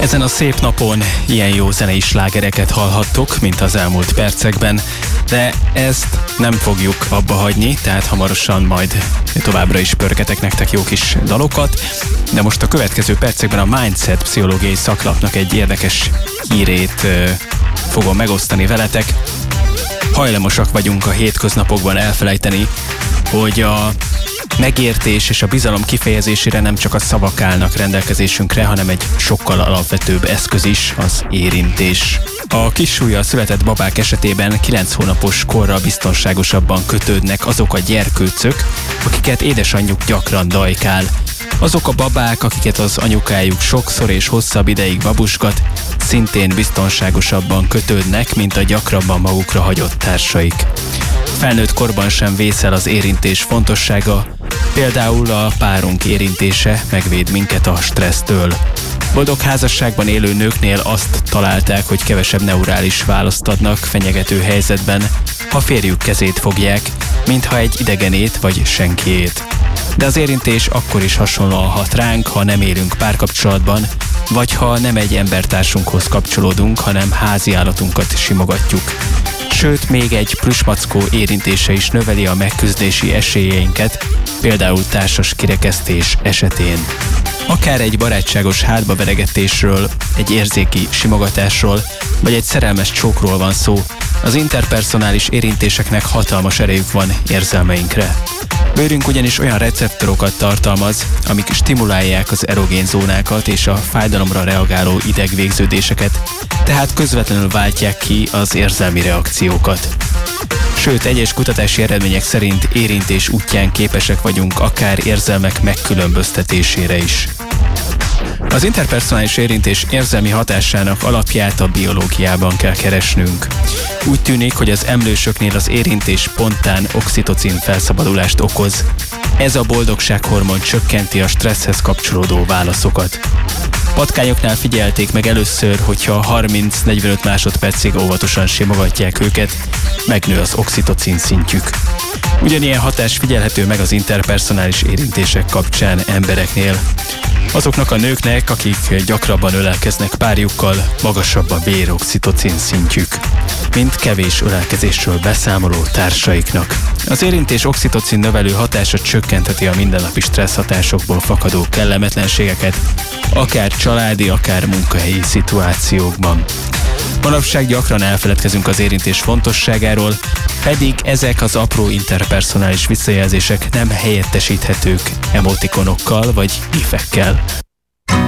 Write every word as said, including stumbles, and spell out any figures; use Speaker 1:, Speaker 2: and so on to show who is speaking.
Speaker 1: Ezen a szép napon ilyen jó zenei slágereket hallhattok, mint az elmúlt percekben, de ezt nem fogjuk abba hagyni, tehát hamarosan majd továbbra is pörgetek nektek jó kis dalokat, de most a következő percekben a Mindset pszichológiai szaklapnak egy érdekes hírét uh, fogom megosztani veletek. Hajlamosak vagyunk a hétköznapokban elfelejteni, hogy a megértés és a bizalom kifejezésére nem csak a szavak állnak rendelkezésünkre, hanem egy sokkal alapvetőbb eszköz is, az érintés. A kissúllyal született babák esetében kilenc hónapos korra biztonságosabban kötődnek azok a gyerkőcök, akiket édesanyjuk gyakran dajkál. Azok a babák, akiket az anyukájuk sokszor és hosszabb ideig babusgat, szintén biztonságosabban kötődnek, mint a gyakrabban magukra hagyott társaik. Felnőtt korban sem vészel az érintés fontossága, például a párunk érintése megvéd minket a stressztől. Boldog házasságban élő nőknél azt találták, hogy kevesebb neurális választ adnak fenyegető helyzetben, ha férjük kezét fogják, mintha egy idegenét vagy senkiét. De az érintés akkor is hasonlóan hat ránk, ha nem élünk párkapcsolatban, vagy ha nem egy embertársunkhoz kapcsolódunk, hanem háziállatunkat simogatjuk. Sőt, még egy plüsmackó érintése is növeli a megküzdési esélyeinket, például társas kirekesztés esetén. Akár egy barátságos hátbaveregetésről, egy érzéki simogatásról, vagy egy szerelmes csókról van szó, az interpersonális érintéseknek hatalmas erejük van érzelmeinkre. Bőrünk ugyanis olyan receptorokat tartalmaz, amik stimulálják az erogén zónákat és a fájdalomra reagáló idegvégződéseket, tehát közvetlenül váltják ki az érzelmi reakciókat. Sőt, egyes kutatási eredmények szerint érintés útján képesek vagyunk akár érzelmek megkülönböztetésére is. Az interpersonális érintés érzelmi hatásának alapját a biológiában kell keresnünk. Úgy tűnik, hogy az emlősöknél az érintés spontán oxitocin felszabadulást okoz. Ez a boldogsághormon csökkenti a stresszhez kapcsolódó válaszokat. Patkányoknál figyelték meg először, hogyha harminc-negyvenöt másodpercig óvatosan simogatják őket, megnő az oxitocin szintjük. Ugyanilyen hatás figyelhető meg az interpersonális érintések kapcsán embereknél. Azoknak a nőknek, akik gyakrabban ölelkeznek párjukkal, magasabb a véroxitocin szintjük, mint kevés ölelkezésről beszámoló társaiknak. Az érintés oxitocin növelő hatása csökkentheti a mindennapi stressz hatásokból fakadó kellemetlenségeket, akár családi, akár munkahelyi szituációkban. Manapság gyakran elfeledkezünk az érintés fontosságáról, pedig ezek az apró interpersonális visszajelzések nem helyettesíthetők emotikonokkal vagy gifekkel.